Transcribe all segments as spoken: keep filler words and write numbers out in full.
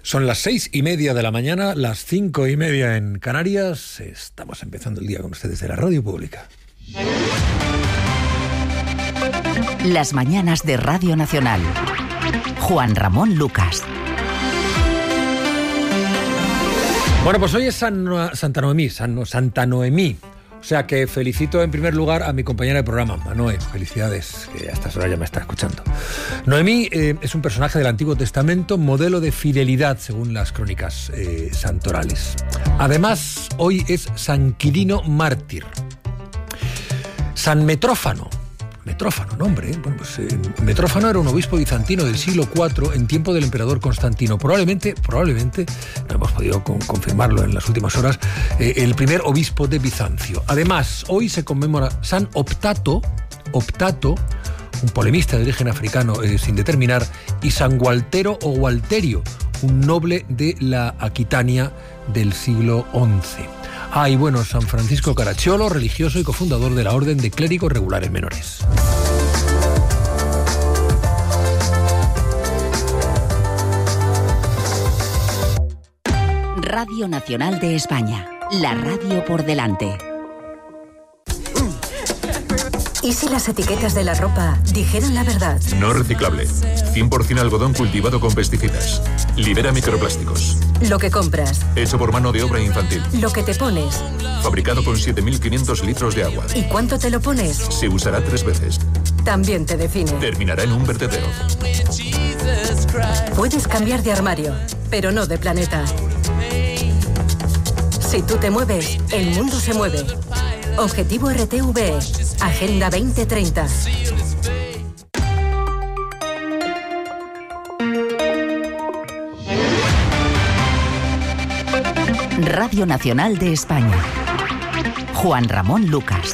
Son las seis y media de la mañana, las cinco y media en Canarias. Estamos empezando el día con ustedes de la Radio Pública. Las mañanas de Radio Nacional. Juan Ramón Lucas. Bueno, pues hoy es San no- Santa Noemí, San no- Santa Noemí. O sea que felicito en primer lugar a mi compañera de programa, Manoe. Felicidades, que a estas horas ya me está escuchando. Noemí eh, es un personaje del Antiguo Testamento, modelo de fidelidad según las crónicas eh, santorales. Además, hoy es San Quirino mártir. San Metrófano. Metrófano, nombre. Bueno, pues, eh, Metrófano era un obispo bizantino del siglo cuatro en tiempo del emperador Constantino. Probablemente, probablemente, no hemos podido con, confirmarlo en las últimas horas, eh, el primer obispo de Bizancio. Además, hoy se conmemora San Optato, Optato, un polemista de origen africano eh, sin determinar, y San Gualtero o Gualterio, un noble de la Aquitania del siglo once. Ah, y bueno, San Francisco Caracciolo, religioso y cofundador de la Orden de Clérigos Regulares Menores. Radio Nacional de España. La radio por delante. ¿Y si las etiquetas de la ropa dijeran la verdad? No reciclable. cien por ciento algodón cultivado con pesticidas. Libera microplásticos. Lo que compras. Hecho por mano de obra infantil. Lo que te pones. Fabricado con siete mil quinientos litros de agua. ¿Y cuánto te lo pones? Se usará tres veces. También te define. Terminará en un vertedero. Puedes cambiar de armario, pero no de planeta. Si tú te mueves, el mundo se mueve. Objetivo R T V E. Agenda veinte treinta. Radio Nacional de España. Juan Ramón Lucas.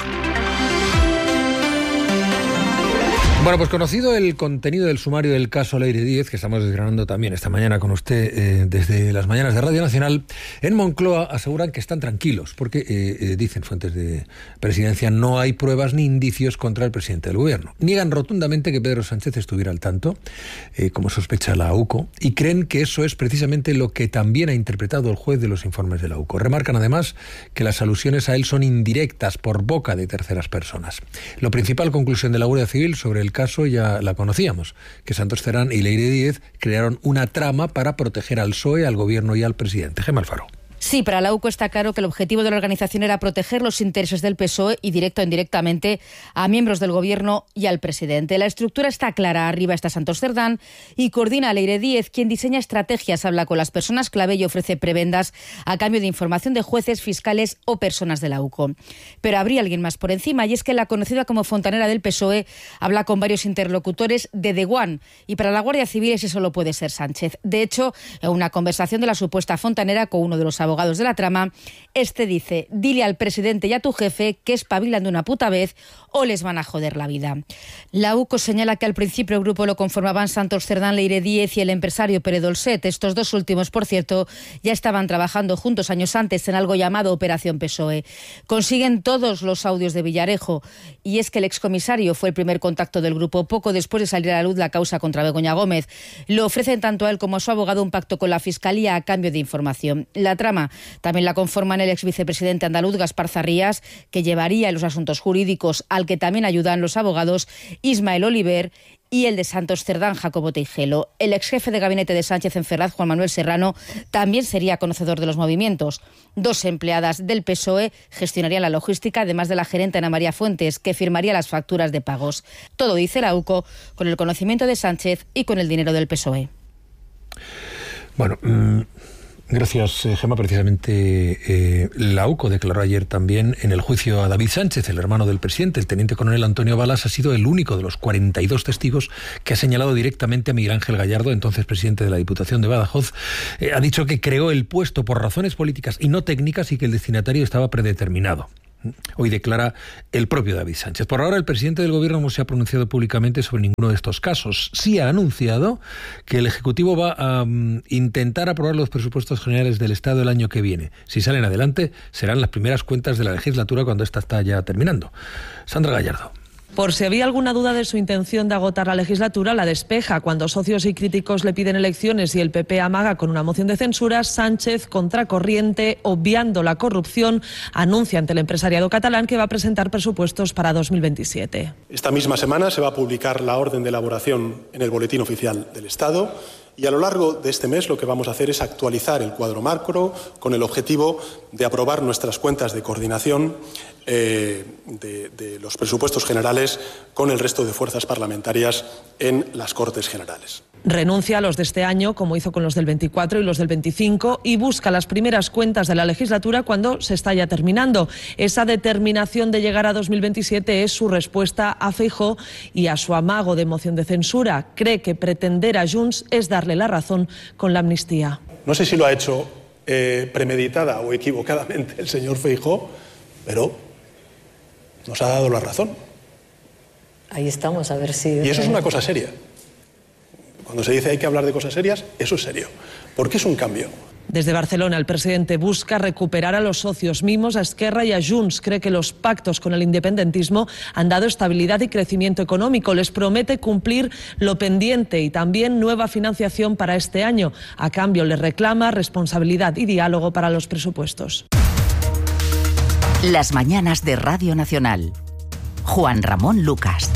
Bueno, pues conocido el contenido del sumario del caso Leire Díez, que estamos desgranando también esta mañana con usted eh, desde las mañanas de Radio Nacional, en Moncloa aseguran que están tranquilos, porque, eh, eh, dicen fuentes de presidencia, no hay pruebas ni indicios contra el presidente del gobierno. Niegan rotundamente que Pedro Sánchez estuviera al tanto, eh, como sospecha la U C O, y creen que eso es precisamente lo que también ha interpretado el juez de los informes de la U C O. Remarcan además que las alusiones a él son indirectas por boca de terceras personas. La principal conclusión de la Guardia Civil sobre el caso ya la conocíamos, que Santos Cerdán y Leire Díez crearon una trama para proteger al P S O E, al gobierno y al presidente. Gemma Alfaro. Sí, para la U C O está claro que el objetivo de la organización era proteger los intereses del P S O E y directo o indirectamente a miembros del gobierno y al presidente. La estructura está clara. Arriba está Santos Cerdán y coordina a Leire Díez, quien diseña estrategias, habla con las personas clave y ofrece prebendas a cambio de información de jueces, fiscales o personas de la U C O. Pero habría alguien más por encima, y es que la conocida como fontanera del P S O E habla con varios interlocutores de The One, y para la Guardia Civil ese solo puede ser Sánchez. De hecho, en una conversación de la supuesta fontanera con uno de los abogados de la trama, este dice: dile al presidente y a tu jefe que espabilan de una puta vez o les van a joder la vida. La U C O señala que al principio el grupo lo conformaban Santos Cerdán, Leire Díez y el empresario Pere Dolcet. Estos dos últimos, por cierto, ya estaban trabajando juntos años antes en algo llamado Operación P S O E. Consiguen todos los audios de Villarejo, y es que el excomisario fue el primer contacto del grupo poco después de salir a la luz la causa contra Begoña Gómez. Le ofrecen tanto a él como a su abogado un pacto con la Fiscalía a cambio de información. La trama también la conforman el ex vicepresidente andaluz Gaspar Zarrías, que llevaría los asuntos jurídicos, al que también ayudan los abogados Ismael Oliver, y el de Santos Cerdán, Jacobo Teijelo. El ex jefe de gabinete de Sánchez en Ferraz, Juan Manuel Serrano, también sería conocedor de los movimientos. Dos empleadas del P S O E gestionarían la logística, además de la gerente Ana María Fuentes, que firmaría las facturas de pagos. Todo, dice la U C O, con el conocimiento de Sánchez y con el dinero del P S O E. Bueno, mmm... Gracias, Gemma. Precisamente eh, la U C O declaró ayer también en el juicio a David Sánchez, el hermano del presidente. El teniente coronel Antonio Balas ha sido el único de los cuarenta y dos testigos que ha señalado directamente a Miguel Ángel Gallardo, entonces presidente de la Diputación de Badajoz. Eh, ha dicho que creó el puesto por razones políticas y no técnicas y que el destinatario estaba predeterminado. Hoy declara el propio David Sánchez. Por ahora, el presidente del gobierno no se ha pronunciado públicamente sobre ninguno de estos casos. Sí ha anunciado que el Ejecutivo va a um, intentar aprobar los presupuestos generales del Estado el año que viene. Si salen adelante, serán las primeras cuentas de la legislatura cuando esta está ya terminando. Sandra Gallardo. Por si había alguna duda de su intención de agotar la legislatura, la despeja. Cuando socios y críticos le piden elecciones y el P P amaga con una moción de censura, Sánchez, contracorriente, obviando la corrupción, anuncia ante el empresariado catalán que va a presentar presupuestos para dos mil veintisiete. Esta misma semana se va a publicar la orden de elaboración en el Boletín Oficial del Estado. Y a lo largo de este mes lo que vamos a hacer es actualizar el cuadro macro con el objetivo de aprobar nuestras cuentas de coordinación eh, de, de los presupuestos generales con el resto de fuerzas parlamentarias en las Cortes Generales. Renuncia a los de este año, como hizo con los del veinticuatro y los del veinticinco, y busca las primeras cuentas de la legislatura cuando se está ya terminando. Esa determinación de llegar a dos mil veintisiete es su respuesta a Feijóo y a su amago de moción de censura. Cree que pretender a Junts es darle la razón con la amnistía. No sé si lo ha hecho eh, premeditada o equivocadamente el señor Feijóo, pero nos ha dado la razón. Ahí estamos, a ver si... Y eso es una cosa seria. Cuando se dice hay que hablar de cosas serias, eso es serio, porque es un cambio. Desde Barcelona, el presidente busca recuperar a los socios mimos, a Esquerra y a Junts. Cree que los pactos con el independentismo han dado estabilidad y crecimiento económico. Les promete cumplir lo pendiente y también nueva financiación para este año. A cambio, les reclama responsabilidad y diálogo para los presupuestos. Las mañanas de Radio Nacional. Juan Ramón Lucas.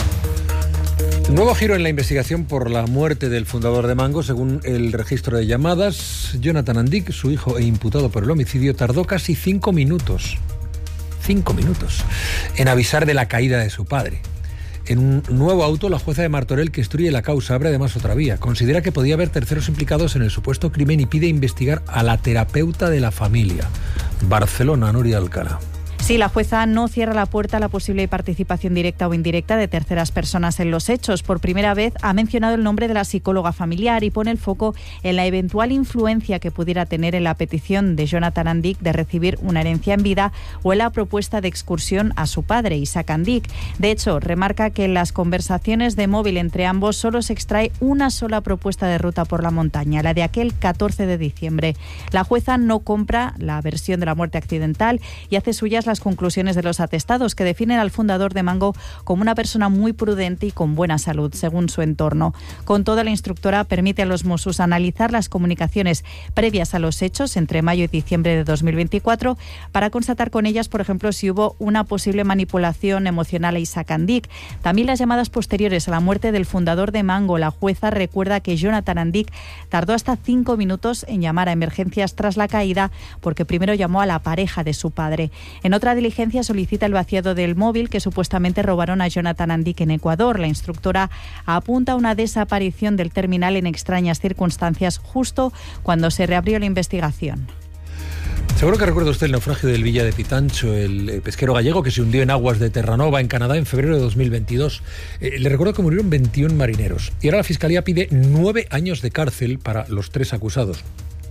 Nuevo giro en la investigación por la muerte del fundador de Mango. Según el registro de llamadas, Jonathan Andic, su hijo e imputado por el homicidio, tardó casi cinco minutos, cinco minutos, en avisar de la caída de su padre. En un nuevo auto, la jueza de Martorell, que instruye la causa, abre además otra vía. Considera que podía haber terceros implicados en el supuesto crimen y pide investigar a la terapeuta de la familia. Barcelona, Nuria Alcalá. Sí, la jueza no cierra la puerta a la posible participación directa o indirecta de terceras personas en los hechos. Por primera vez ha mencionado el nombre de la psicóloga familiar y pone el foco en la eventual influencia que pudiera tener en la petición de Jonathan Andic de recibir una herencia en vida o en la propuesta de excursión a su padre, Isaac Andic. De hecho, remarca que en las conversaciones de móvil entre ambos solo se extrae una sola propuesta de ruta por la montaña, la de aquel catorce de diciembre. La jueza no compra la versión de la muerte accidental y hace suyas las las conclusiones de los atestados, que definen al fundador de Mango como una persona muy prudente y con buena salud, según su entorno. Con todo, la instructora permite a los Mossos analizar las comunicaciones previas a los hechos entre mayo y diciembre de dos mil veinticuatro para constatar con ellas, por ejemplo, si hubo una posible manipulación emocional a Isaac Andic. También las llamadas posteriores a la muerte del fundador de Mango. La jueza recuerda que Jonathan Andic tardó hasta cinco minutos en llamar a emergencias tras la caída porque primero llamó a la pareja de su padre. En otra diligencia solicita el vaciado del móvil que supuestamente robaron a Jonathan Andic en Ecuador. La instructora apunta a una desaparición del terminal en extrañas circunstancias justo cuando se reabrió la investigación. Seguro que recuerda usted el naufragio del Villa de Pitancho, el pesquero gallego que se hundió en aguas de Terranova, en Canadá, en febrero de dos mil veintidós. Eh, le recuerdo que murieron veintiún marineros y ahora la Fiscalía pide nueve años de cárcel para los tres acusados.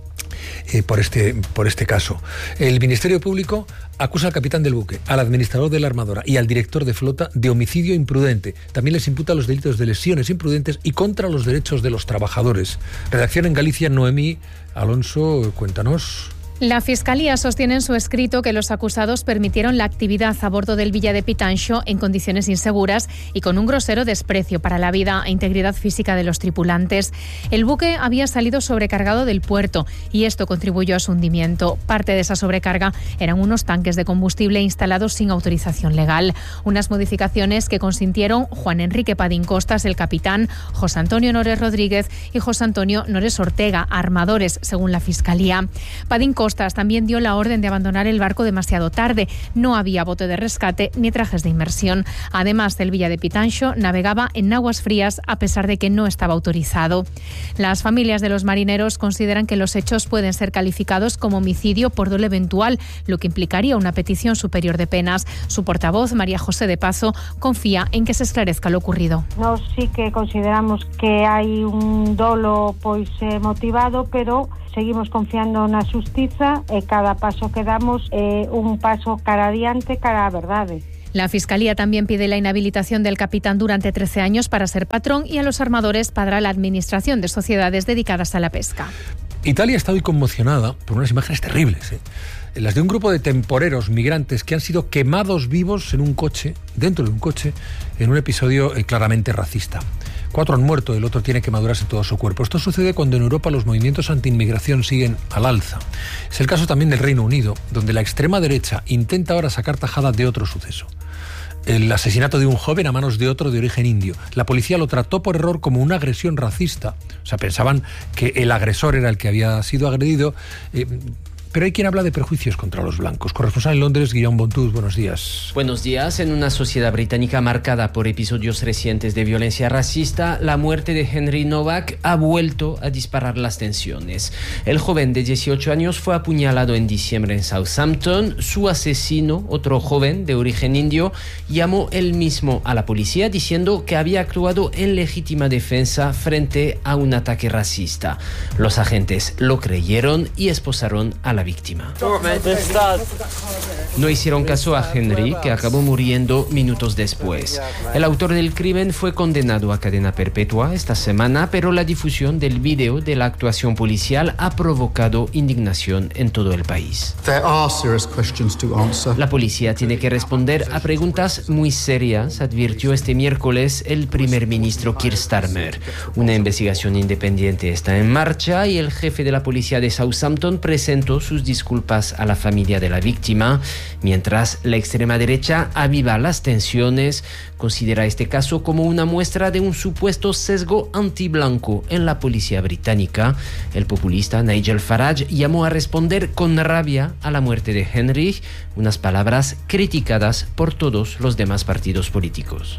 Eh, por, este, por este caso. El Ministerio Público acusa al capitán del buque, al administrador de la armadora y al director de flota de homicidio imprudente. También les imputa los delitos de lesiones imprudentes y contra los derechos de los trabajadores. Redacción en Galicia, Noemí Alonso, cuéntanos. La Fiscalía sostiene en su escrito que los acusados permitieron la actividad a bordo del Villa de Pitancho en condiciones inseguras y con un grosero desprecio para la vida e integridad física de los tripulantes. El buque había salido sobrecargado del puerto y esto contribuyó a su hundimiento. Parte de esa sobrecarga eran unos tanques de combustible instalados sin autorización legal. Unas modificaciones que consintieron Juan Enrique Padín Costas, el capitán, José Antonio Nores Rodríguez y José Antonio Nores Ortega, armadores, según la Fiscalía. Padín Costas también dio la orden de abandonar el barco demasiado tarde. No había bote de rescate ni trajes de inmersión. Además, el Villa de Pitancho navegaba en aguas frías a pesar de que no estaba autorizado. Las familias de los marineros consideran que los hechos pueden ser calificados como homicidio por dolo eventual, lo que implicaría una petición superior de penas. Su portavoz, María José de Pazo, confía en que se esclarezca lo ocurrido. Nós sí que consideramos que hai un dolo pois eh, motivado, pero seguimos confiando na xustiza e cada paso que damos é un paso cara adiante, cara á verdade. La Fiscalía también pide la inhabilitación del capitán durante trece años para ser patrón y a los armadores para la administración de sociedades dedicadas a la pesca. Italia está hoy conmocionada por unas imágenes terribles, ¿eh? las de un grupo de temporeros migrantes que han sido quemados vivos en un coche, dentro de un coche, en un episodio eh, claramente racista. Cuatro han muerto, el otro tiene quemaduras en todo su cuerpo. Esto sucede cuando en Europa los movimientos anti-inmigración siguen al alza. Es el caso también del Reino Unido, donde la extrema derecha intenta ahora sacar tajada de otro suceso. El asesinato de un joven a manos de otro de origen indio. La policía lo trató por error como una agresión racista. O sea, pensaban que el agresor era el que había sido agredido. Eh, Pero hay quien habla de prejuicios contra los blancos. Corresponsal en Londres, Guillaume Bontuz, buenos días. Buenos días. En una sociedad británica marcada por episodios recientes de violencia racista, la muerte de Henry Novak ha vuelto a disparar las tensiones. El joven de dieciocho años fue apuñalado en diciembre en Southampton. Su asesino, otro joven de origen indio, llamó él mismo a la policía diciendo que había actuado en legítima defensa frente a un ataque racista. Los agentes lo creyeron y esposaron a la víctima. No hicieron caso a Henry, que acabó muriendo minutos después. El autor del crimen fue condenado a cadena perpetua esta semana, pero la difusión del vídeo de la actuación policial ha provocado indignación en todo el país. La policía tiene que responder a preguntas muy serias, advirtió este miércoles el primer ministro Keir Starmer. Una investigación independiente está en marcha y el jefe de la policía de Southampton presentó sus disculpas a la familia de la víctima, mientras la extrema derecha aviva las tensiones. Considera este caso como una muestra de un supuesto sesgo antiblanco en la policía británica. El populista Nigel Farage llamó a responder con rabia a la muerte de Henry, unas palabras criticadas por todos los demás partidos políticos.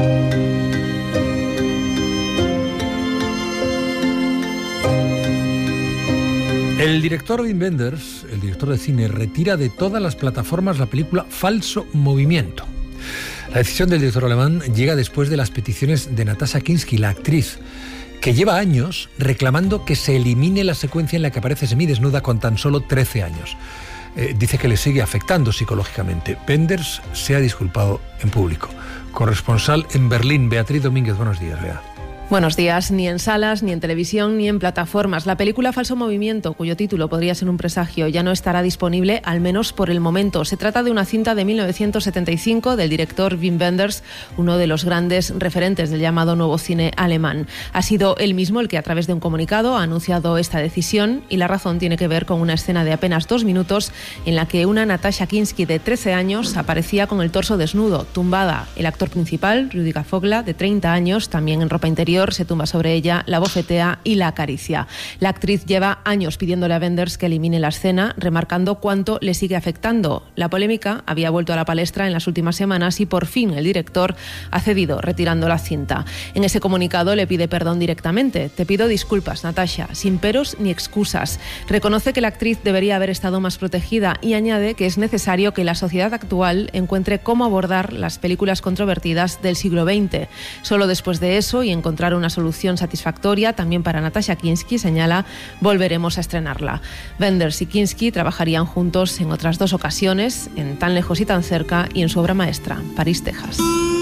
El director Wim Wenders, el director de cine, retira de todas las plataformas la película Falso Movimiento. La decisión del director alemán llega después de las peticiones de Natasha Kinski, la actriz, que lleva años reclamando que se elimine la secuencia en la que aparece semidesnuda con tan solo trece años. Eh, dice que le sigue afectando psicológicamente. Wenders se ha disculpado en público. Corresponsal en Berlín, Beatriz Domínguez, buenos días, Bea. Buenos días. Ni en salas, ni en televisión, ni en plataformas. La película Falso Movimiento, cuyo título podría ser un presagio, ya no estará disponible, al menos por el momento. Se trata de una cinta de mil novecientos setenta y cinco del director Wim Wenders, uno de los grandes referentes del llamado nuevo cine alemán. Ha sido él mismo el que, a través de un comunicado, ha anunciado esta decisión, y la razón tiene que ver con una escena de apenas dos minutos en la que una Natasha Kinski de trece años aparecía con el torso desnudo, tumbada. El actor principal, Rüdiger Vogler, de treinta años, también en ropa interior, se tumba sobre ella, la bofetea y la acaricia. La actriz lleva años pidiéndole a Wenders que elimine la escena, remarcando cuánto le sigue afectando. La polémica había vuelto a la palestra en las últimas semanas y por fin el director ha cedido, retirando la cinta. En ese comunicado le pide perdón directamente. Te pido disculpas, Natasha, sin peros ni excusas. Reconoce que la actriz debería haber estado más protegida y añade que es necesario que la sociedad actual encuentre cómo abordar las películas controvertidas del siglo veinte. Solo después de eso y encontrar una solución satisfactoria también para Natasha Kinski, señala, volveremos a estrenarla. Wenders y Kinski trabajarían juntos en otras dos ocasiones, en Tan lejos y tan cerca, y en su obra maestra, París, Texas.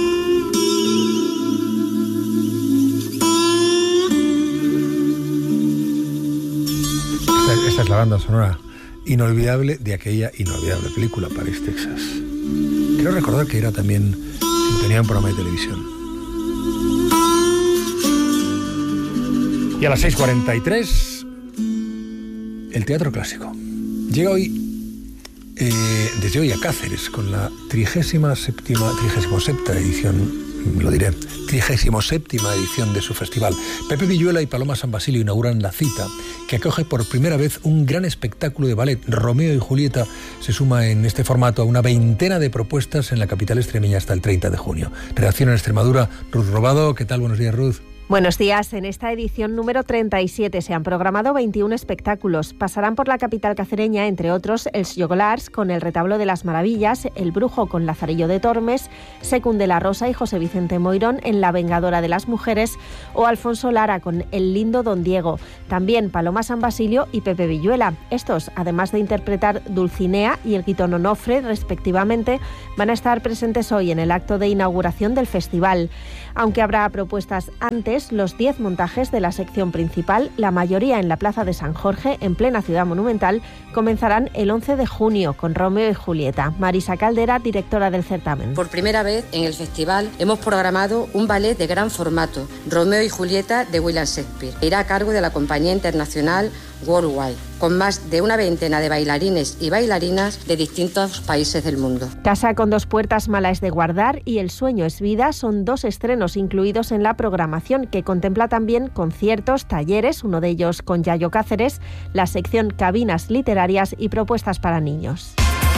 Esta, esta es la banda sonora inolvidable de aquella inolvidable película, París, Texas. Quiero recordar que era también sintonía en un programa de televisión. Y a las seis cuarenta y tres, el Teatro Clásico. Llega hoy, eh, desde hoy a Cáceres, con la trigésima séptima, trigésimo séptima edición, lo diré, trigésimo séptima edición de su festival. Pepe Villuela y Paloma San Basilio inauguran la cita, que acoge por primera vez un gran espectáculo de ballet. Romeo y Julieta se suma en este formato a una veintena de propuestas en la capital extremeña hasta el treinta de junio. Redacción en Extremadura, Ruth Robado. ¿Qué tal? Buenos días, Ruth. Buenos días. En esta edición número treinta y siete se han programado veintiún espectáculos. Pasarán por la capital cacereña, entre otros, Els Joglars con El Retablo de las Maravillas, El Brujo con Lazarillo de Tormes, Secund de la Rosa y José Vicente Moirón en La Vengadora de las Mujeres o Alfonso Lara con El Lindo Don Diego. También Paloma San Basilio y Pepe Villuela. Estos, además de interpretar Dulcinea y El Gitano Nofre, respectivamente, van a estar presentes hoy en el acto de inauguración del festival. Aunque habrá propuestas antes, viernes, los diez montajes de la sección principal, la mayoría en la Plaza de San Jorge, en plena ciudad monumental, comenzarán el once de junio con Romeo y Julieta. Marisa Caldera, directora del certamen. Por primera vez en el festival hemos programado un ballet de gran formato, Romeo y Julieta de William Shakespeare. Irá a cargo de la compañía internacional Worldwide, con más de una veintena de bailarines y bailarinas de distintos países del mundo. Casa con dos puertas, mala es de guardar y El sueño es vida son dos estrenos incluidos en la programación, que contempla también conciertos, talleres, uno de ellos con Yayo Cáceres, la sección cabinas literarias y propuestas para niños.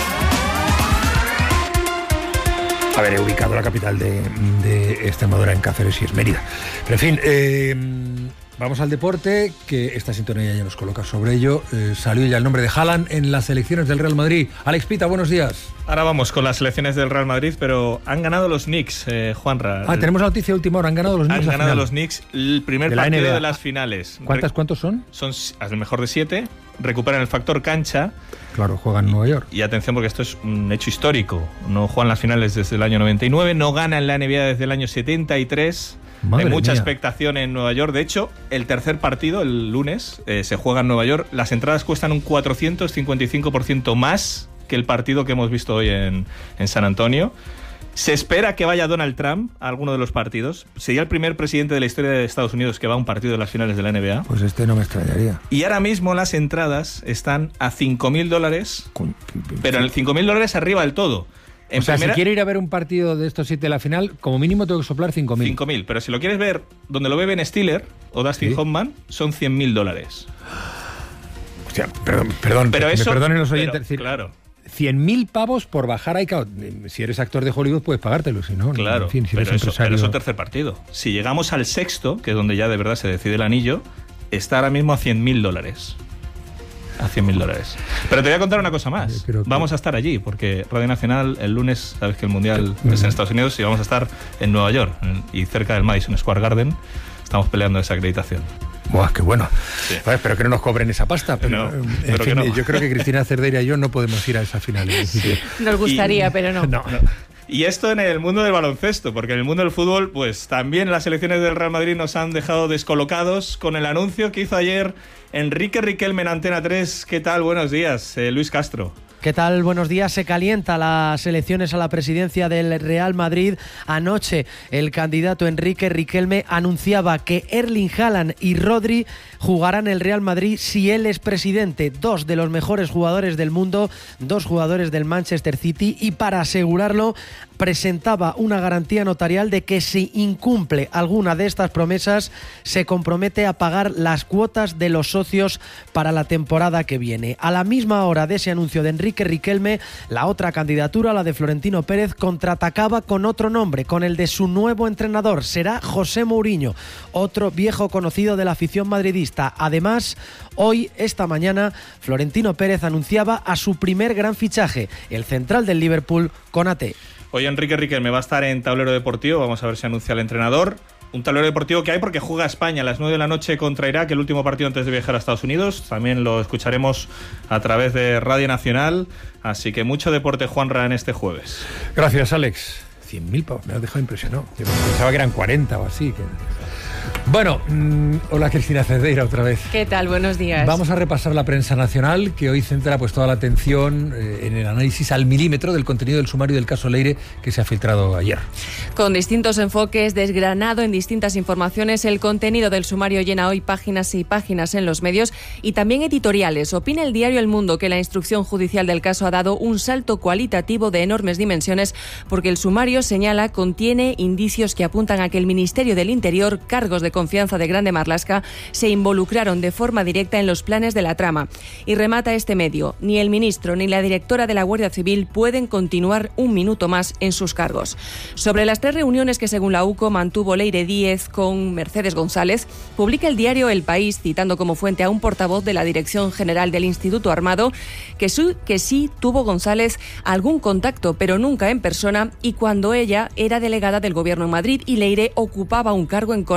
A ver, he ubicado la capital de, de Extremadura en Cáceres y es Mérida. Pero en fin, eh, vamos al deporte, que esta sintonía ya nos coloca sobre ello. Eh, salió ya el nombre de Haaland en las selecciones del Real Madrid. Alex Pita, buenos días. Ahora vamos con las selecciones del Real Madrid, pero han ganado los Knicks, eh, Juanra. Ah, tenemos la noticia de última hora, han ganado los Knicks. Han la ganado final. los Knicks el primer De la partido N B A. de las finales. ¿Cuántas, cuántos son? Son al mejor de siete, recuperan el factor cancha. Claro, juegan en Nueva York. Y atención, porque esto es un hecho histórico. No juegan las finales desde el año noventa y nueve, no ganan la N B A desde el año setenta y tres. Madre Hay mucha mía. expectación en Nueva York. De hecho, el tercer partido, el lunes, eh, se juega en Nueva York. Las entradas cuestan un cuatrocientos cincuenta y cinco por ciento más que el partido que hemos visto hoy en, en San Antonio. Se espera que vaya Donald Trump a alguno de los partidos. Sería el primer presidente de la historia de Estados Unidos que va a un partido de las finales de la N B A. Pues este no me extrañaría. Y ahora mismo las entradas están a cinco mil dólares, pero en el cinco mil dólares arriba del todo. En o sea, primera, si quiero ir a ver un partido de estos siete de la final, como mínimo tengo que soplar cinco mil. cinco mil, pero si lo quieres ver donde lo ve Ben Stiller o Dustin Sí. Hoffman, son cien mil dólares. Hostia, perdón, perdón Pero que eso- me perdonen los pero, oyentes. decir, claro. cien mil pavos por bajar ahí. claro, Si eres actor de Hollywood, puedes pagártelo. Si no, Claro, en fin, si pero, eres eso, empresario. pero es un tercer partido. Si llegamos al sexto, que es donde ya de verdad se decide el anillo, está ahora mismo a cien mil dólares. A cien mil dólares. Pero te voy a contar una cosa más. creo que- Vamos a estar allí, porque Radio Nacional el lunes, sabes que el Mundial es en Estados Unidos, y vamos a estar en Nueva York, en- y cerca del Madison Square Garden. Estamos peleando esa acreditación. Buah, qué bueno. Vale, espero que no nos cobren esa pasta. Pero, No, eh, en espero fin, que no. yo creo que Cristina Cerdeira y yo no podemos ir a esa final. en principio. Nos gustaría, Y- pero no. No. Y esto en el mundo del baloncesto, porque en el mundo del fútbol, pues también las selecciones del Real Madrid nos han dejado descolocados con el anuncio que hizo ayer Enrique Riquelme en Antena tres. ¿Qué tal? Buenos días, eh, Luis Castro. ¿Qué tal? Buenos días. Se calienta las elecciones a la presidencia del Real Madrid. Anoche el candidato Enrique Riquelme anunciaba que Erling Haaland y Rodri jugarán el Real Madrid si él es presidente. Dos de los mejores jugadores del mundo, dos jugadores del Manchester City, y para asegurarlo presentaba una garantía notarial de que si incumple alguna de estas promesas se compromete a pagar las cuotas de los socios para la temporada que viene. A la misma hora de ese anuncio de Enrique Riquelme, la otra candidatura, la de Florentino Pérez, contraatacaba con otro nombre, con el de su nuevo entrenador. Será José Mourinho, otro viejo conocido de la afición madridista. Además, hoy, esta mañana, Florentino Pérez anunciaba a su primer gran fichaje, el central del Liverpool, Konaté. Hoy Enrique Riquelme va a estar en Tablero Deportivo, vamos a ver si anuncia el entrenador. Un tablero deportivo que hay porque juega España a las nueve de la noche contra Irak, el último partido antes de viajar a Estados Unidos. También lo escucharemos a través de Radio Nacional. Así que mucho deporte, Juanra, en este jueves. Gracias, Alex. cien mil pavos, me has dejado impresionado. Yo pensaba que eran cuarenta o así. Que... Bueno, mmm, hola Cristina Cerdeira otra vez. ¿Qué tal? Buenos días. Vamos a repasar la prensa nacional, que hoy centra pues toda la atención eh, en el análisis al milímetro del contenido del sumario del caso Leire que se ha filtrado ayer. Con distintos enfoques, desgranado en distintas informaciones, el contenido del sumario llena hoy páginas y páginas en los medios y también editoriales. Opina el diario El Mundo que la instrucción judicial del caso ha dado un salto cualitativo de enormes dimensiones porque el sumario, señala, contiene indicios que apuntan a que el Ministerio del Interior, cargos de confianza de Grande Marlaska, se involucraron de forma directa en los planes de la trama. Y remata este medio: ni el ministro ni la directora de la Guardia Civil pueden continuar un minuto más en sus cargos. Sobre las tres reuniones que según la U C O mantuvo Leire Díez con Mercedes González, publica el diario El País, citando como fuente a un portavoz de la Dirección General del Instituto Armado, que, su, que sí tuvo González algún contacto, pero nunca en persona, y cuando ella era delegada del Gobierno en Madrid y Leire ocupaba un cargo en Correos.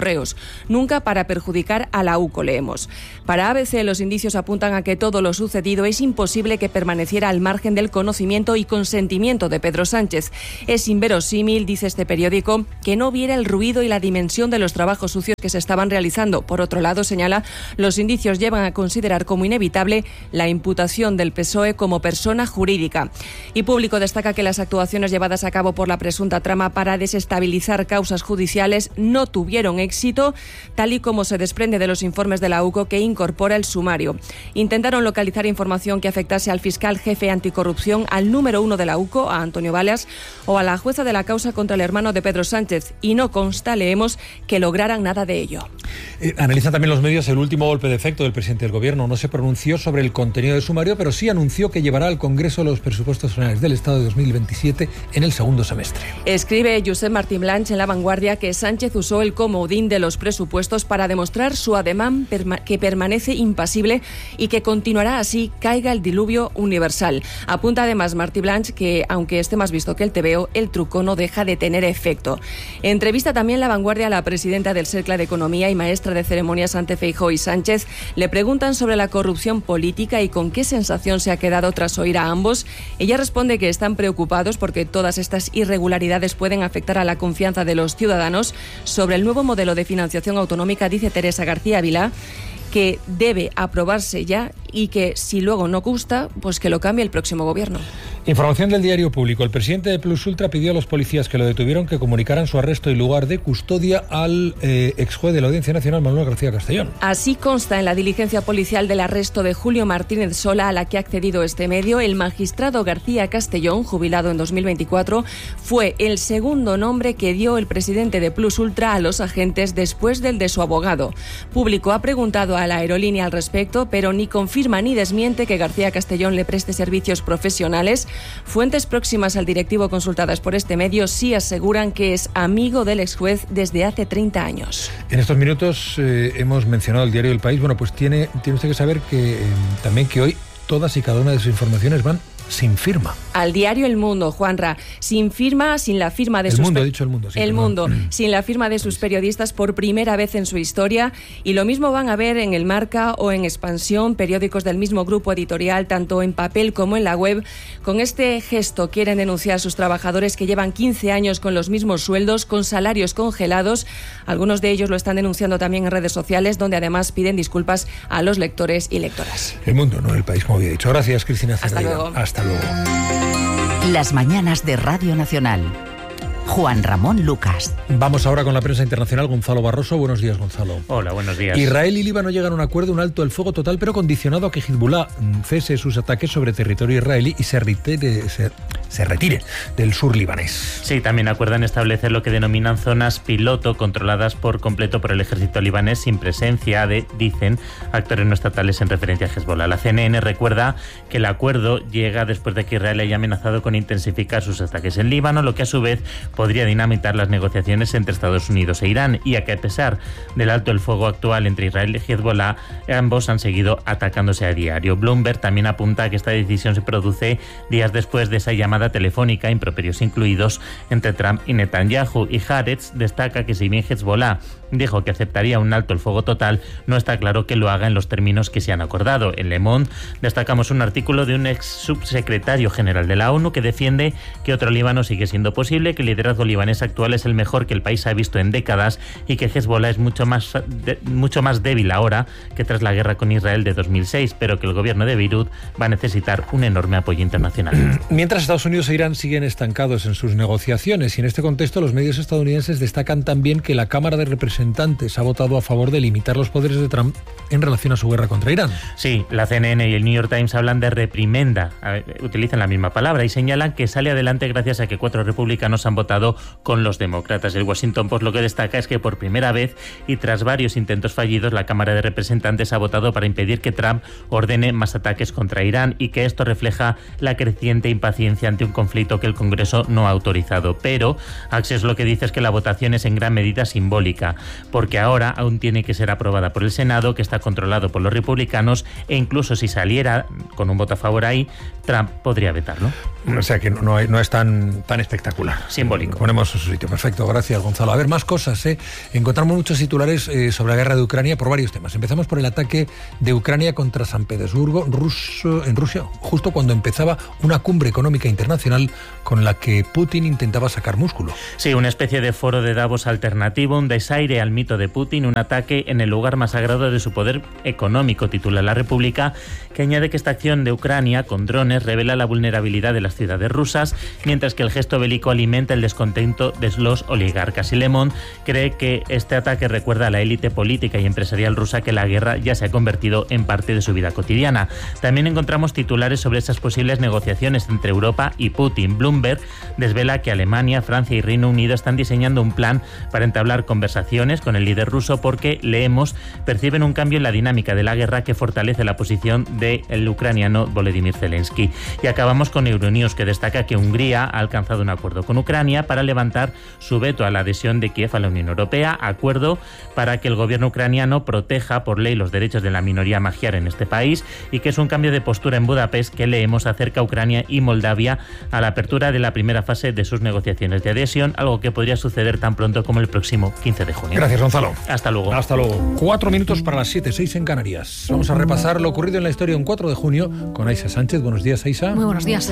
nunca para perjudicar a la UCO, leemos. Para A B C, los indicios apuntan a que todo lo sucedido es imposible que permaneciera al margen del conocimiento y consentimiento de Pedro Sánchez. Es inverosímil, dice este periódico, que no viera el ruido y la dimensión de los trabajos sucios que se estaban realizando. Por otro lado, señala, los indicios llevan a considerar como inevitable la imputación del P S O E como persona jurídica. Y Público destaca que las actuaciones llevadas a cabo por la presunta trama para desestabilizar causas judiciales no tuvieron éxito, tal y como se desprende de los informes de la UCO que incorpora el sumario. Intentaron localizar información que afectase al fiscal jefe anticorrupción, al número uno de la UCO, a Antonio Balas, o a la jueza de la causa contra el hermano de Pedro Sánchez, y no consta, leemos, que lograran nada de ello. Eh, analizan también los medios el último golpe de efecto del presidente del Gobierno. No se pronunció sobre el contenido del sumario, pero sí anunció que llevará al Congreso los presupuestos generales del Estado de dos mil veintisiete en el segundo semestre. Escribe Josep Martín Blanch en La Vanguardia que Sánchez usó el comodín de los presupuestos para demostrar su ademán perma- que permanece impasible y que continuará así, caiga el diluvio universal. Apunta además Martín Blanch que, aunque esté más visto que el tebeo, el truco no deja de tener efecto. Entrevista también La Vanguardia a la presidenta del Cercle de Economía y maestra de ceremonias ante Feijóo y Sánchez. Le preguntan sobre la corrupción política y con qué sensación se ha quedado tras oír a ambos. Ella responde que están preocupados porque todas estas irregularidades pueden afectar a la confianza de los ciudadanos. Sobre el nuevo modelo de financiación autonómica, dice Teresa García Vilá que debe aprobarse ya y que si luego no gusta, pues que lo cambie el próximo gobierno. Información del Diario Público. El presidente de Plus Ultra pidió a los policías que lo detuvieron que comunicaran su arresto y lugar de custodia al eh, ex juez de la Audiencia Nacional, Manuel García Castellón. Así consta en la diligencia policial del arresto de Julio Martínez Sola, a la que ha accedido este medio. El magistrado García Castellón, jubilado en dos mil veinticuatro, fue el segundo nombre que dio el presidente de Plus Ultra a los agentes después del de su abogado. Público ha preguntado a la aerolínea al respecto, pero ni confirma ni desmiente que García Castellón le preste servicios profesionales. Fuentes próximas al directivo consultadas por este medio sí aseguran que es amigo del ex juez desde hace treinta años. En estos minutos eh, hemos mencionado el diario El País. Bueno, pues tiene, tiene usted que saber que eh, también que hoy todas y cada una de sus informaciones van sin firma. Al diario El Mundo, Juanra, sin firma, sin la firma de el sus... Mundo, he dicho El Mundo. Sí, el perdón. Mundo, sin la firma de sus periodistas por primera vez en su historia, y lo mismo van a ver en El Marca o en Expansión, periódicos del mismo grupo editorial, tanto en papel como en la web. Con este gesto quieren denunciar a sus trabajadores que llevan quince años con los mismos sueldos, con salarios congelados. Algunos de ellos lo están denunciando también en redes sociales, donde además piden disculpas a los lectores y lectoras. El Mundo, no El País, como había dicho. Gracias, Cristina Cerdeira. Hasta luego. Hasta luego. Las mañanas de Radio Nacional. Juan Ramón Lucas. Vamos ahora con la prensa internacional. Gonzalo Barroso. Buenos días, Gonzalo. Hola, buenos días. Israel y Líbano llegan a un acuerdo, un alto el fuego total, pero condicionado a que Hezbollah cese sus ataques sobre territorio israelí y se retire, se, se retire del sur libanés. Sí, también acuerdan establecer lo que denominan zonas piloto, controladas por completo por el ejército libanés, sin presencia de, dicen, actores no estatales en referencia a Hezbollah. La C N N recuerda que el acuerdo llega después de que Israel haya amenazado con intensificar sus ataques en Líbano, lo que a su vez podría dinamitar las negociaciones entre Estados Unidos e Irán, y a que a pesar del alto el fuego actual entre Israel y Hezbollah, ambos han seguido atacándose a diario. Bloomberg también apunta a que esta decisión se produce días después de esa llamada telefónica, improperios incluidos, entre Trump y Netanyahu, y Haaretz destaca que si bien Hezbollah dijo que aceptaría un alto el fuego total, no está claro que lo haga en los términos que se han acordado. En Le Monde destacamos un artículo de un ex subsecretario general de la ONU que defiende que otro Líbano sigue siendo posible, que el liderazgo libanés actual es el mejor que el país ha visto en décadas y que Hezbollah es mucho más, de, mucho más débil ahora que tras la guerra con Israel de dos mil seis, pero que el gobierno de Beirut va a necesitar un enorme apoyo internacional. Mientras Estados Unidos e Irán siguen estancados en sus negociaciones, y en este contexto los medios estadounidenses destacan también que la Cámara de Representantes ha votado a favor de limitar los poderes de Trump en relación a su guerra contra Irán. Sí, la C N N y el New York Times hablan de reprimenda, utilizan la misma palabra, y señalan que sale adelante gracias a que cuatro republicanos han votado con los demócratas. El Washington Post lo que destaca es que por primera vez y tras varios intentos fallidos, la Cámara de Representantes ha votado para impedir que Trump ordene más ataques contra Irán, y que esto refleja la creciente impaciencia ante un conflicto que el Congreso no ha autorizado. Pero Axios lo que dice es que la votación es en gran medida simbólica, porque ahora aún tiene que ser aprobada por el Senado, que está controlado por los republicanos, e incluso si saliera con un voto a favor ahí, Trump podría vetarlo. O sea que no, no es tan, tan espectacular. Simbólico. Lo ponemos en su sitio. Perfecto, gracias, Gonzalo. A ver, más cosas, ¿eh? Encontramos muchos titulares eh, sobre la guerra de Ucrania por varios temas. Empezamos por el ataque de Ucrania contra San Petersburgo, ruso, en Rusia, justo cuando empezaba una cumbre económica internacional con la que Putin intentaba sacar músculo. Sí, una especie de foro de Davos alternativo, un desaire al mito de Putin, un ataque en el lugar más sagrado de su poder económico, titula La República, que añade que esta acción de Ucrania con drones revela la vulnerabilidad de las ciudades rusas, mientras que el gesto bélico alimenta el descontento de los oligarcas. Y Le Monde cree que este ataque recuerda a la élite política y empresarial rusa que la guerra ya se ha convertido en parte de su vida cotidiana. También encontramos titulares sobre esas posibles negociaciones entre Europa y Putin. Bloomberg desvela que Alemania, Francia y Reino Unido están diseñando un plan para entablar conversaciones con el líder ruso porque, leemos, perciben un cambio en la dinámica de la guerra que fortalece la posición del ucraniano Volodymyr Zelensky. Y acabamos con Euronews, que destaca que Hungría ha alcanzado un acuerdo con Ucrania para levantar su veto a la adhesión de Kiev a la Unión Europea, acuerdo para que el gobierno ucraniano proteja por ley los derechos de la minoría magiar en este país, y que es un cambio de postura en Budapest que, leemos, acerca a Ucrania y Moldavia a la apertura de la primera fase de sus negociaciones de adhesión, algo que podría suceder tan pronto como el próximo quince de junio. Gracias, Gonzalo. Hasta luego. Hasta luego. Cuatro minutos para las siete, seis en Canarias. Vamos a repasar lo ocurrido en la historia un cuatro de junio con Aisa Sánchez. Buenos días, Aisa. Muy buenos días.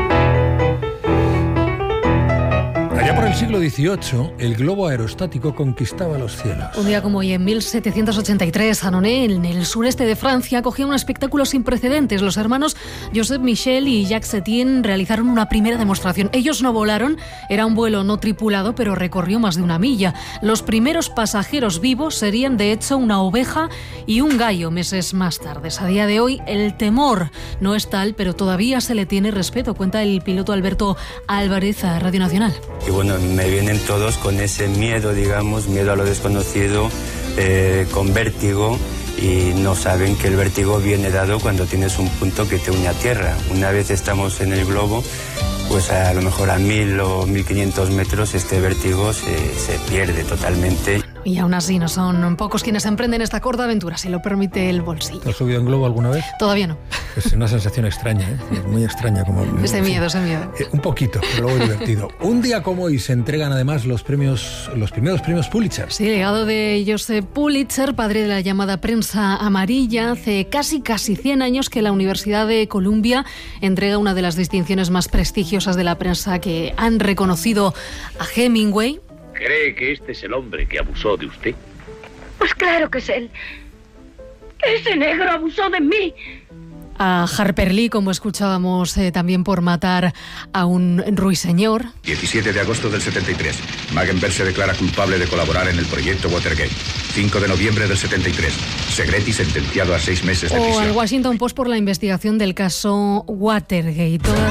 Allá por el siglo dieciocho, el globo aerostático conquistaba los cielos. Un día como hoy, en mil setecientos ochenta y tres, Annonay, en el sureste de Francia, acogía un espectáculo sin precedentes. Los hermanos Joseph Michel y Jacques Septien realizaron una primera demostración. Ellos no volaron, era un vuelo no tripulado, pero recorrió más de una milla. Los primeros pasajeros vivos serían, de hecho, una oveja y un gallo meses más tarde. A día de hoy, el temor no es tal, pero todavía se le tiene respeto, cuenta el piloto Alberto Álvarez a Radio Nacional. Y bueno, me vienen todos con ese miedo, digamos, miedo a lo desconocido, eh, con vértigo, y no saben que el vértigo viene dado cuando tienes un punto que te une a tierra. Una vez estamos en el globo, pues a lo mejor a mil o mil quinientos metros este vértigo se, se pierde totalmente. Y aún así no son pocos quienes emprenden esta corta aventura, si lo permite el bolsillo. ¿Te has subido en globo alguna vez? Todavía no. Es una sensación extraña, ¿eh? Muy extraña. Como, ese miedo, ese miedo. Eh, un poquito, pero luego divertido. Un día como hoy se entregan además los premios, los primeros premios Pulitzer. Sí, legado de Joseph Pulitzer, padre de la llamada prensa amarilla. Hace casi, casi cien años que la Universidad de Columbia entrega una de las distinciones más prestigiosas de la prensa, que han reconocido a Hemingway. ¿Cree que este es el hombre que abusó de usted? Pues claro que es él. Ese negro abusó de mí. A Harper Lee, como escuchábamos, eh, también por matar a un ruiseñor. diecisiete de agosto del setenta y tres. Maggenberg se declara culpable de colaborar en el proyecto Watergate. cinco de noviembre del setenta y tres. Segretti sentenciado a seis meses de prisión. O al Washington Post por la investigación del caso Watergate. Todas...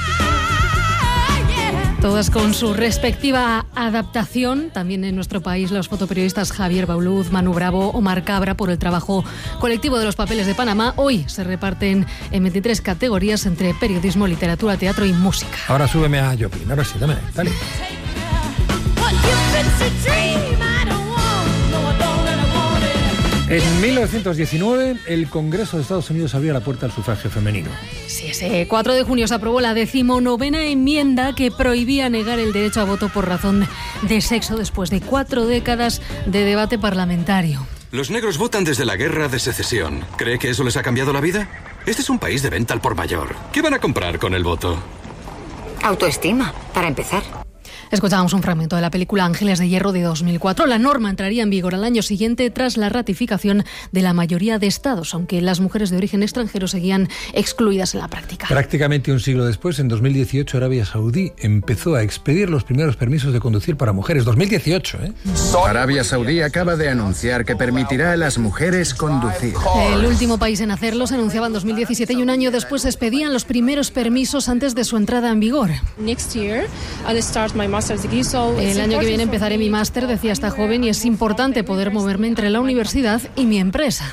Todas con su respectiva adaptación. También en nuestro país los fotoperiodistas Javier Bauluz, Manu Bravo, Omar Cabra por el trabajo colectivo de los papeles de Panamá. Hoy se reparten en veintitrés categorías entre periodismo, literatura, teatro y música. Ahora súbeme a Joplin. Ahora sí, dame, dale. En mil novecientos diecinueve, el Congreso de Estados Unidos abría la puerta al sufragio femenino. Sí, ese cuatro de junio se aprobó la decimonovena enmienda que prohibía negar el derecho a voto por razón de sexo después de cuatro décadas de debate parlamentario. Los negros votan desde la guerra de secesión. ¿Cree que eso les ha cambiado la vida? Este es un país de venta al por mayor. ¿Qué van a comprar con el voto? Autoestima, para empezar. Escuchábamos un fragmento de la película Ángeles de Hierro de dos mil cuatro. La norma entraría en vigor al año siguiente tras la ratificación de la mayoría de estados, aunque las mujeres de origen extranjero seguían excluidas en la práctica. Prácticamente un siglo después, en dos mil dieciocho, Arabia Saudí empezó a expedir los primeros permisos de conducir para mujeres. dos mil dieciocho, ¿eh? Arabia Saudí acaba de anunciar que permitirá a las mujeres conducir. El último país en hacerlo se anunciaba en dos mil diecisiete y un año después se expedían los primeros permisos antes de su entrada en vigor. Next year, I'll start my El año que viene empezaré mi máster, decía esta joven, y es importante poder moverme entre la universidad y mi empresa.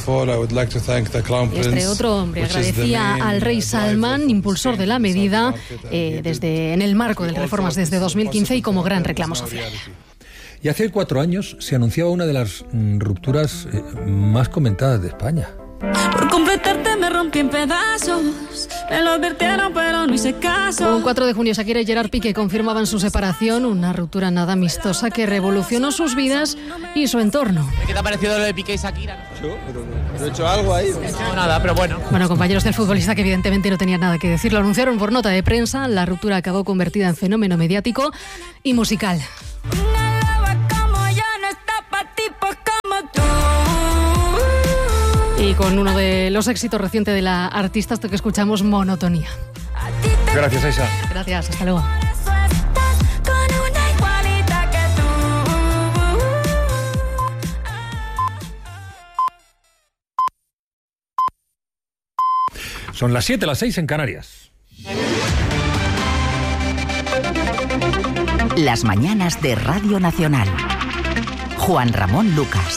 Y este otro hombre agradecía al rey Salman, impulsor de la medida, eh, desde en el marco de reformas desde dos mil quince y como gran reclamo social. Y hace cuatro años se anunciaba una de las mm, rupturas eh, más comentadas de España. Por completarte me rompí en pedazos. Me lo advirtieron pero no hice caso. Un cuatro de junio Shakira y Gerard Piqué confirmaban su separación, una ruptura nada amistosa que revolucionó sus vidas y su entorno. ¿Qué te ha parecido lo de Piqué y Shakira? Yo, pero no he hecho algo ahí. No he hecho nada, pero bueno. Bueno, compañeros del futbolista que evidentemente no tenían nada que decir, lo anunciaron por nota de prensa. La ruptura acabó convertida en fenómeno mediático y musical. Y con uno de los éxitos recientes de la artista, esto que escuchamos, Monotonía. Gracias, Aisha. Gracias, hasta luego. Son las siete, las seis en Canarias. Las mañanas de Radio Nacional. Juan Ramón Lucas.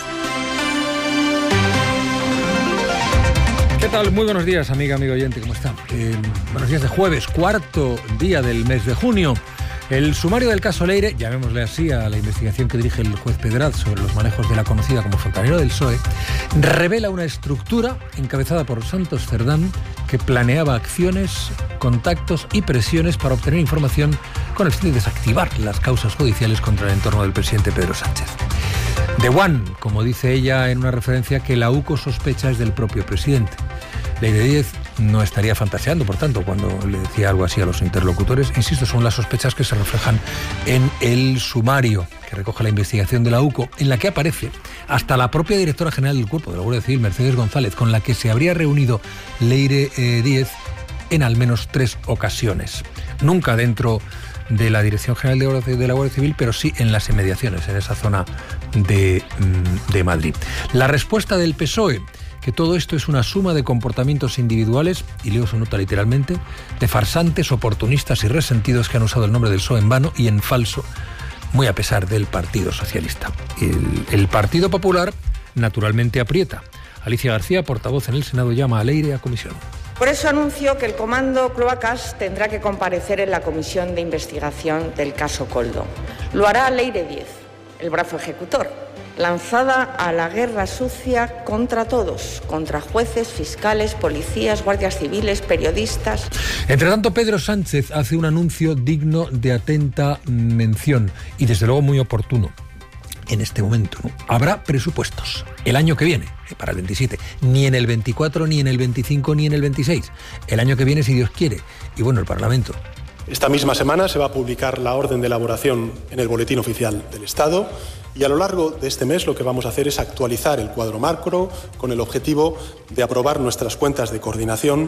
¿Qué tal? Muy buenos días, amiga, amigo oyente, ¿cómo está? Eh, buenos días de jueves, cuarto día del mes de junio. El sumario del caso Leire, llamémosle así a la investigación que dirige el juez Pedraz sobre los manejos de la conocida como fontanero del P S O E, revela una estructura encabezada por Santos Cerdán que planeaba acciones, contactos y presiones para obtener información con el fin de desactivar las causas judiciales contra el entorno del presidente Pedro Sánchez. The One, como dice ella en una referencia que la U C O sospecha es del propio presidente. Leire Díez no estaría fantaseando, por tanto, cuando le decía algo así a los interlocutores. Insisto, son las sospechas que se reflejan en el sumario que recoge la investigación de la U C O, en la que aparece hasta la propia directora general del Cuerpo de la Guardia Civil, Mercedes González, con la que se habría reunido Leire eh, Díez en al menos tres ocasiones. Nunca dentro de la Dirección General de la Guardia Civil, pero sí en las inmediaciones, en esa zona de, de Madrid. La respuesta del P S O E, que todo esto es una suma de comportamientos individuales, y leo su nota literalmente, de farsantes, oportunistas y resentidos que han usado el nombre del P S O E en vano y en falso, muy a pesar del Partido Socialista. El, el Partido Popular, naturalmente, aprieta. Alicia García, portavoz en el Senado, llama a Leire a comisión. Por eso anuncio que el Comando Cloacas tendrá que comparecer en la comisión de investigación del caso Koldo. Lo hará Leire Díez, el brazo ejecutor, lanzada a la guerra sucia contra todos, contra jueces, fiscales, policías, guardias civiles, periodistas. Entre tanto, Pedro Sánchez hace un anuncio digno de atenta mención y desde luego muy oportuno. En este momento, ¿no? Habrá presupuestos el año que viene, para el veintisiete, ni en el veinticuatro, ni en el veinticinco, ni en el veintiséis. El año que viene, si Dios quiere. Y bueno, el Parlamento. Esta misma semana se va a publicar la orden de elaboración en el Boletín Oficial del Estado y a lo largo de este mes lo que vamos a hacer es actualizar el cuadro macro con el objetivo de aprobar nuestras cuentas de coordinación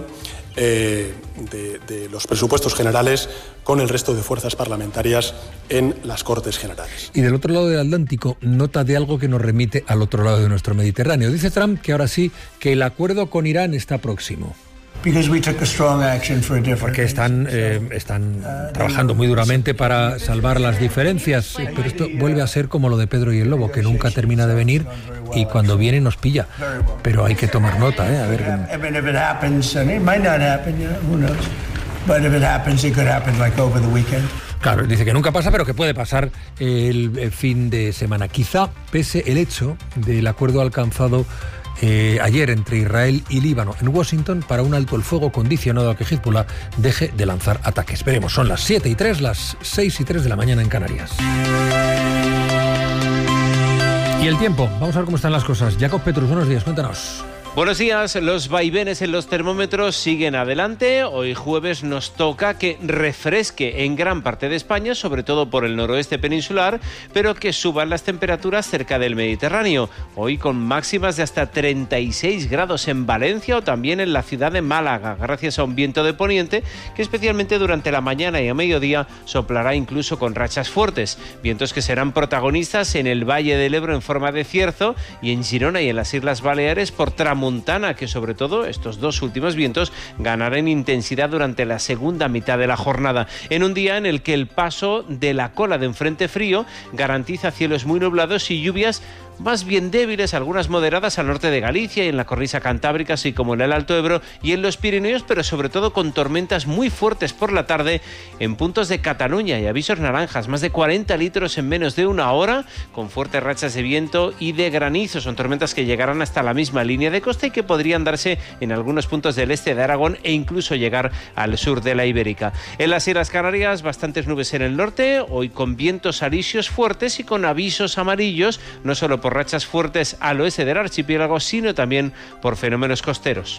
eh, de, de los presupuestos generales con el resto de fuerzas parlamentarias en las Cortes Generales. Y del otro lado del Atlántico, nota de algo que nos remite al otro lado de nuestro Mediterráneo. Dice Trump que ahora sí, que el acuerdo con Irán está próximo. Porque están, eh, están trabajando muy duramente para salvar las diferencias, pero esto vuelve a ser como lo de Pedro y el Lobo, que nunca termina de venir y cuando viene nos pilla. Pero hay que tomar nota, ¿eh? A ver. Claro, dice que nunca pasa, pero que puede pasar el fin de semana. Quizá pese el hecho del acuerdo alcanzado Eh, ayer entre Israel y Líbano en Washington para un alto el fuego condicionado a que Hezbollah deje de lanzar ataques. Veremos, son las siete y tres, las seis y tres de la mañana en Canarias. Y el tiempo, vamos a ver cómo están las cosas. Jacob Petrus, buenos días, cuéntanos. Buenos días, los vaivenes en los termómetros siguen adelante. Hoy jueves nos toca que refresque en gran parte de España, sobre todo por el noroeste peninsular, pero que suban las temperaturas cerca del Mediterráneo. Hoy con máximas de hasta treinta y seis grados en Valencia o también en la ciudad de Málaga, gracias a un viento de poniente que especialmente durante la mañana y a mediodía soplará incluso con rachas fuertes. Vientos que serán protagonistas en el Valle del Ebro en forma de cierzo y en Girona y en las Islas Baleares por tramontana. Montana, que sobre todo estos dos últimos vientos ganarán intensidad durante la segunda mitad de la jornada, en un día en el que el paso de la cola de un frente frío garantiza cielos muy nublados y lluvias más bien débiles, algunas moderadas al norte de Galicia y en la cornisa cantábrica, así como en el Alto Ebro y en los Pirineos, pero sobre todo con tormentas muy fuertes por la tarde en puntos de Cataluña y avisos naranjas, más de cuarenta litros en menos de una hora, con fuertes rachas de viento y de granizo. Son tormentas que llegarán hasta la misma línea de costa y que podrían darse en algunos puntos del este de Aragón e incluso llegar al sur de la Ibérica. En las Islas Canarias, bastantes nubes en el norte, hoy con vientos alisios fuertes y con avisos amarillos, no solo por rachas fuertes al oeste del archipiélago, sino también por fenómenos costeros.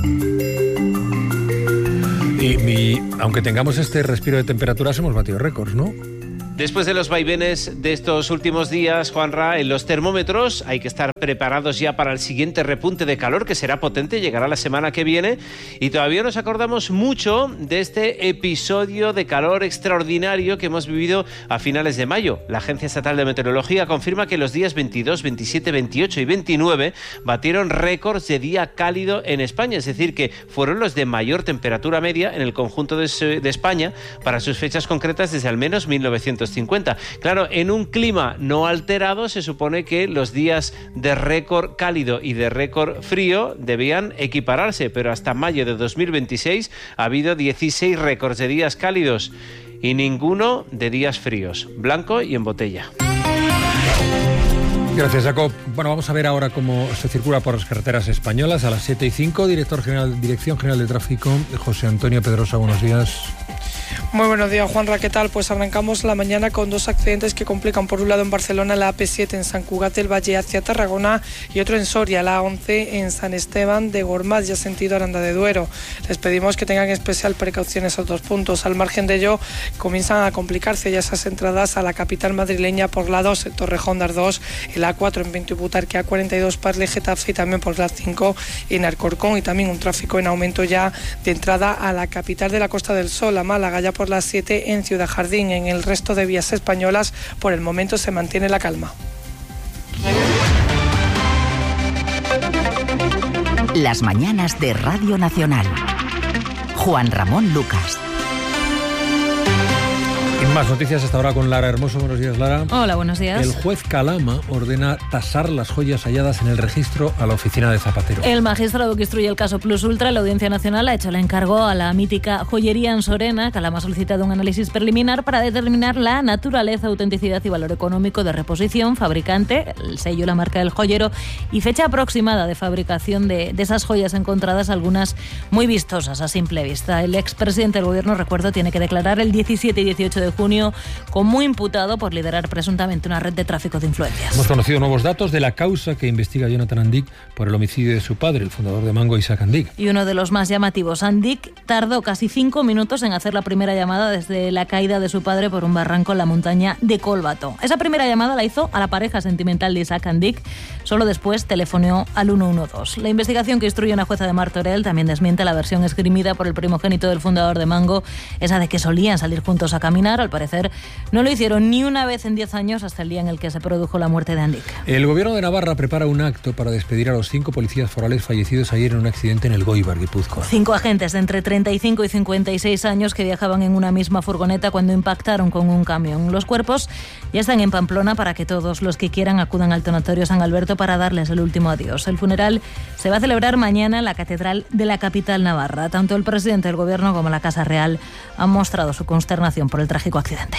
Y, y aunque tengamos este respiro de temperaturas, hemos batido récords, ¿no? Después de los vaivenes de estos últimos días, Juanra, en los termómetros hay que estar preparados ya para el siguiente repunte de calor, que será potente, llegará la semana que viene, y todavía nos acordamos mucho de este episodio de calor extraordinario que hemos vivido a finales de mayo. La Agencia Estatal de Meteorología confirma que los días veintidós, veintisiete, veintiocho y veintinueve batieron récords de día cálido en España, es decir, que fueron los de mayor temperatura media en el conjunto de, de España para sus fechas concretas desde al menos mil novecientos cincuenta. Claro, en un clima no alterado se supone que los días de récord cálido y de récord frío debían equipararse, pero hasta mayo de dos mil veintiséis ha habido dieciséis récords de días cálidos y ninguno de días fríos, blanco y en botella. Gracias, Jacob. Bueno, vamos a ver ahora cómo se circula por las carreteras españolas. A las siete y cinco, director general, Dirección General de Tráfico, José Antonio Pedrosa, buenos días. Muy buenos días, Juanra, ¿qué tal? Pues arrancamos la mañana con dos accidentes que complican, por un lado en Barcelona la A P siete en San Cugat del Valle hacia Tarragona y otro en Soria, la A once en San Esteban de Gormaz, ya sentido Aranda de Duero. Les pedimos que tengan especial precaución en esos dos puntos. Al margen de ello, comienzan a complicarse ya esas entradas a la capital madrileña por la dos, Torrejón de Ardoz, y la A cuatro en Pinto y Butarque, A cuarenta y dos Parle Getafe y también por la cinco en Alcorcón, y también un tráfico en aumento ya de entrada a la capital de la Costa del Sol, a Málaga, ya por las siete en Ciudad Jardín. En el resto de vías españolas, por el momento se mantiene la calma. Las mañanas de Radio Nacional. Juan Ramón Lucas. Y más noticias hasta ahora con Lara Hermoso. Buenos días, Lara. Hola, buenos días. El juez Calama ordena tasar las joyas halladas en el registro a la oficina de Zapatero. El magistrado que instruye el caso Plus Ultra, la Audiencia Nacional, ha hecho el encargo a la mítica joyería en Sorena. Calama ha solicitado un análisis preliminar para determinar la naturaleza, autenticidad y valor económico de reposición, fabricante, el sello y la marca del joyero y fecha aproximada de fabricación de, de esas joyas encontradas, algunas muy vistosas a simple vista. El expresidente del gobierno, recuerdo, tiene que declarar el diecisiete y dieciocho de junio como imputado por liderar presuntamente una red de tráfico de influencias. Hemos conocido nuevos datos de la causa que investiga Jonathan Andic por el homicidio de su padre, el fundador de Mango, Isaac Andic. Y uno de los más llamativos, Andic tardó casi cinco minutos en hacer la primera llamada desde la caída de su padre por un barranco en la montaña de Colbato. Esa primera llamada la hizo a la pareja sentimental de Isaac Andic, solo después telefoneó al uno uno dos. La investigación que instruye una jueza de Martorell también desmiente la versión esgrimida por el primogénito del fundador de Mango, esa de que solían salir juntos a caminar. Al parecer no lo hicieron ni una vez en diez años hasta el día en el que se produjo la muerte de Andic. El gobierno de Navarra prepara un acto para despedir a los cinco policías forales fallecidos ayer en un accidente en el Goibar, Guipúzcoa. Cinco agentes de entre treinta y cinco y cincuenta y seis años que viajaban en una misma furgoneta cuando impactaron con un camión. Los cuerpos ya están en Pamplona para que todos los que quieran acudan al tanatorio San Alberto para darles el último adiós. El funeral se va a celebrar mañana en la catedral de la capital navarra. Tanto el presidente del gobierno como la Casa Real han mostrado su consternación por el trágico accidente.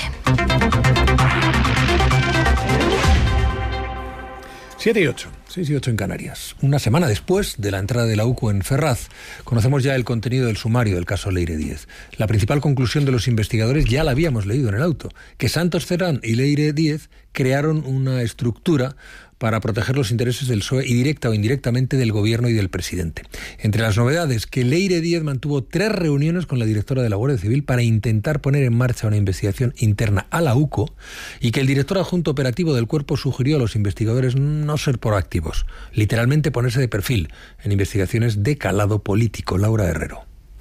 siete y ocho, seis y ocho en Canarias. Una semana después de la entrada de la U C U en Ferraz, conocemos ya el contenido del sumario del caso Leire Díez. La principal conclusión de los investigadores ya la habíamos leído en el auto, que Santos Cerdán y Leire Díez crearon una estructura para proteger los intereses del P S O E y directa o indirectamente del gobierno y del presidente. Entre las novedades, que Leire Díez mantuvo tres reuniones con la directora de la Guardia Civil para intentar poner en marcha una investigación interna a la U C U y que el director adjunto operativo del cuerpo sugirió a los investigadores no ser proactivos, literalmente ponerse de perfil en investigaciones de calado político. Laura Herrero.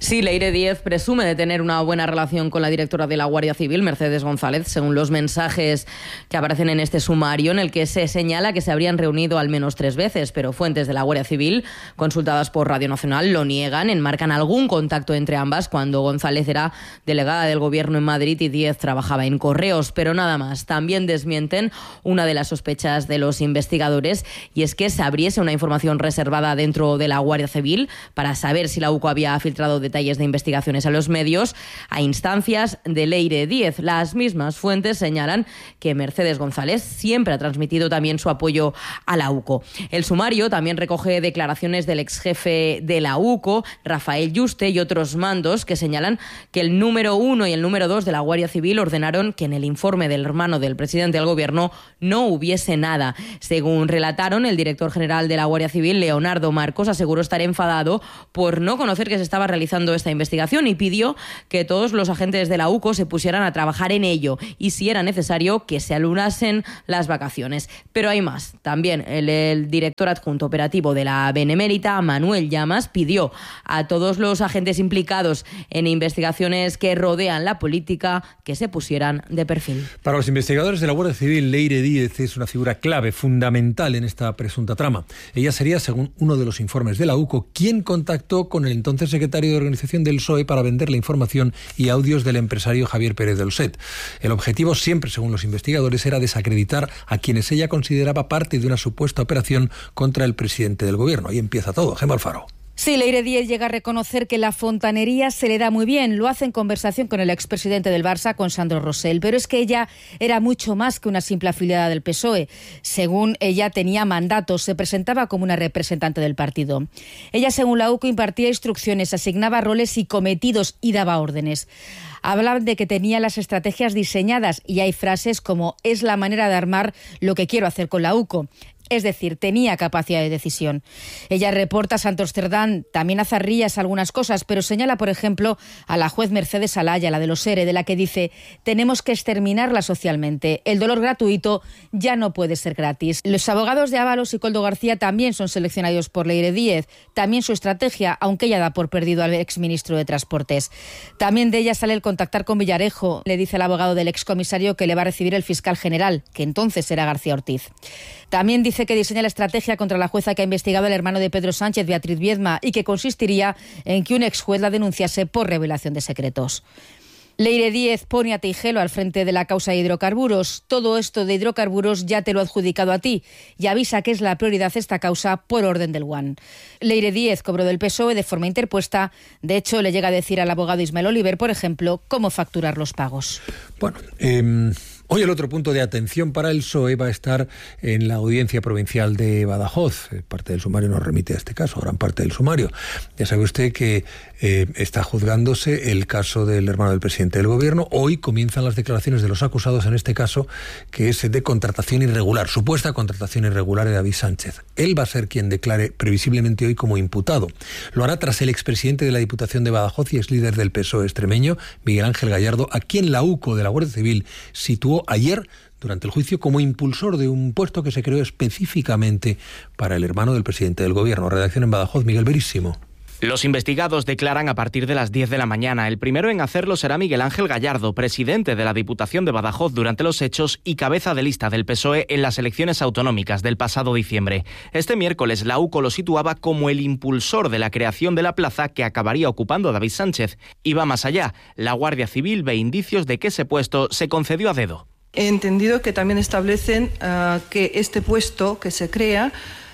Sí, Leire Díez presume de tener una buena relación con la directora de la Guardia Civil, Mercedes González, según los mensajes que aparecen en este sumario, en el que se señala que se habrían reunido al menos tres veces, pero fuentes de la Guardia Civil, consultadas por Radio Nacional, lo niegan, enmarcan algún contacto entre ambas cuando González era delegada del Gobierno en Madrid y Díez trabajaba en Correos, pero nada más. También desmienten una de las sospechas de los investigadores, y es que se abriese una información reservada dentro de la Guardia Civil para saber si la U C O había filtrado detalles de investigaciones a los medios a instancias de Leire Díez. Las mismas fuentes señalan que Mercedes González siempre ha transmitido también su apoyo a la U C O. El sumario también recoge declaraciones del ex jefe de la U C O, Rafael Yuste, y otros mandos que señalan que el número uno y el número dos de la Guardia Civil ordenaron que en el informe del hermano del presidente del Gobierno no hubiese nada. Según relataron, el director general de la Guardia Civil, Leonardo Marcos, aseguró estar enfadado por no conocer que se estaba realizando esta investigación y pidió que todos los agentes de la U C O se pusieran a trabajar en ello y, si era necesario, que se alunasen las vacaciones. Pero hay más. También el, el director adjunto operativo de la Benemérita, Manuel Llamas, pidió a todos los agentes implicados en investigaciones que rodean la política que se pusieran de perfil. Para los investigadores de la Guardia Civil, Leire Díez es una figura clave, fundamental en esta presunta trama. Ella sería, según uno de los informes de la U C O, quien contactó con el entonces secretario de Organización del P S O E para vender la información y audios del empresario Javier Pérez Dolcet. El objetivo siempre, según los investigadores, era desacreditar a quienes ella consideraba parte de una supuesta operación contra el presidente del Gobierno. Ahí empieza todo. Gemma Alfaro. Sí, Leire Díez llega a reconocer que la fontanería se le da muy bien. Lo hace en conversación con el expresidente del Barça, con Sandro Rosell. Pero es que ella era mucho más que una simple afiliada del P S O E. Según ella, tenía mandatos, se presentaba como una representante del partido. Ella, según la U C O, impartía instrucciones, asignaba roles y cometidos y daba órdenes. Hablan de que tenía las estrategias diseñadas y hay frases como «es la manera de armar lo que quiero hacer con la U C O». Es decir, tenía capacidad de decisión. Ella reporta a Santos Cerdán, también a Zarrías algunas cosas, pero señala, por ejemplo, a la juez Mercedes Alaya, la de los ERE, de la que dice «tenemos que exterminarla socialmente. El dolor gratuito ya no puede ser gratis». Los abogados de Ábalos y Koldo García también son seleccionados por Leire Díez. También su estrategia, aunque ella da por perdido al exministro de Transportes. También de ella sale el contactar con Villarejo. Le dice el abogado del excomisario que le va a recibir el fiscal general, que entonces era García Ortiz. También dice que diseña la estrategia contra la jueza que ha investigado al hermano de Pedro Sánchez, Beatriz Viedma, y que consistiría en que un exjuez la denunciase por revelación de secretos. Leire Díez pone a Tijelo al frente de la causa de hidrocarburos. Todo esto de hidrocarburos ya te lo ha adjudicado a ti y avisa que es la prioridad esta causa por orden del U A N. Leire Díez cobró del P S O E de forma interpuesta. De hecho, le llega a decir al abogado Ismael Oliver, por ejemplo, cómo facturar los pagos. Bueno, eh... Hoy el otro punto de atención para el P S O E va a estar en la Audiencia Provincial de Badajoz. Parte del sumario nos remite a este caso, gran parte del sumario. Ya sabe usted que eh, está juzgándose el caso del hermano del presidente del Gobierno. Hoy comienzan las declaraciones de los acusados en este caso, que es de contratación irregular, supuesta contratación irregular de David Sánchez. Él va a ser quien declare previsiblemente hoy como imputado. Lo hará tras el expresidente de la Diputación de Badajoz y ex líder del P S O E extremeño, Miguel Ángel Gallardo, a quien la U C O de la Guardia Civil situó ayer durante el juicio como impulsor de un puesto que se creó específicamente para el hermano del presidente del Gobierno. Redacción en Badajoz, Miguel Verísimo. Los investigados declaran a partir de las diez de la mañana. El primero en hacerlo será Miguel Ángel Gallardo, presidente de la Diputación de Badajoz durante los hechos y cabeza de lista del P S O E en las elecciones autonómicas del pasado diciembre. Este miércoles la U C O lo situaba como el impulsor de la creación de la plaza que acabaría ocupando David Sánchez. Y va más allá. La Guardia Civil ve indicios de que ese puesto se concedió a dedo. He entendido que también establecen uh, que este puesto que se crea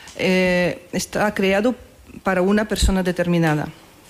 eh, está creado para una persona determinada.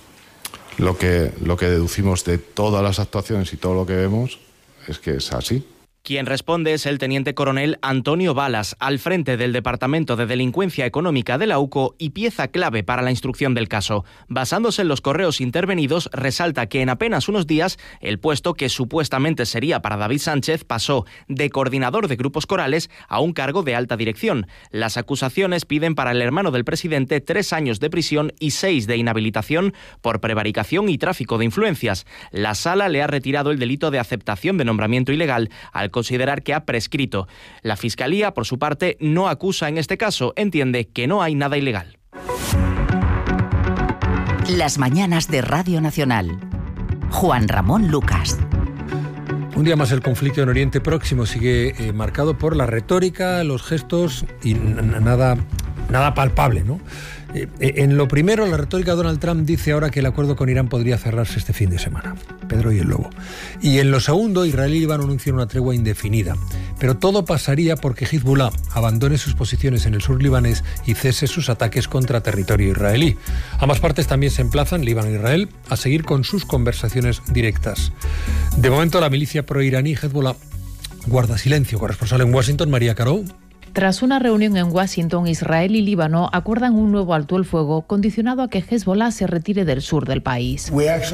Lo que, lo que deducimos de todas las actuaciones y todo lo que vemos es que es así. Quien responde es el teniente coronel Antonio Balas, al frente del Departamento de Delincuencia Económica de la U C O y pieza clave para la instrucción del caso. Basándose en los correos intervenidos, resalta que en apenas unos días el puesto que supuestamente sería para David Sánchez pasó de coordinador de grupos corales a un cargo de alta dirección. Las acusaciones piden para el hermano del presidente tres años de prisión y seis de inhabilitación por prevaricación y tráfico de influencias. La Sala le ha retirado el delito de aceptación de nombramiento ilegal al considerar que ha prescrito. La Fiscalía, por su parte, no acusa en este caso, entiende que no hay nada ilegal. Las mañanas de Radio Nacional. Juan Ramón Lucas. Un día más el conflicto en Oriente Próximo sigue eh, marcado por la retórica, los gestos y n- nada, nada palpable, ¿no? Eh, en lo primero, la retórica, Donald Trump dice ahora que el acuerdo con Irán podría cerrarse este fin de semana. Pedro y el Lobo. Y en lo segundo, Israel y Líbano anuncian una tregua indefinida. Pero todo pasaría porque Hezbollah abandone sus posiciones en el sur libanés y cese sus ataques contra territorio israelí. Ambas partes también se emplazan, Líbano e Israel, a seguir con sus conversaciones directas. De momento, la milicia proiraní Hezbollah guarda silencio. Corresponsal en Washington, María Caro. Tras una reunión en Washington, Israel y Líbano acuerdan un nuevo alto el fuego condicionado a que Hezbollah se retire del sur del país.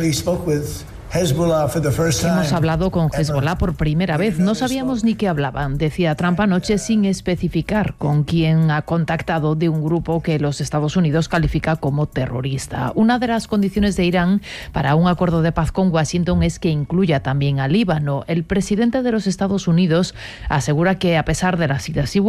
Hemos hablado con Hezbollah por primera vez, no sabíamos ni qué hablaban, decía Trump anoche sin especificar con quién ha contactado de un grupo que los Estados Unidos califica como terrorista. Una de las condiciones de Irán para un acuerdo de paz con Washington es que incluya también a Líbano. El presidente de los Estados Unidos asegura que a pesar de las idas y